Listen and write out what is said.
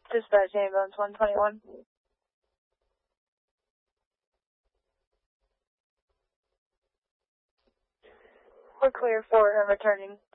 Dispatch ambulance 121. We're clear for him returning.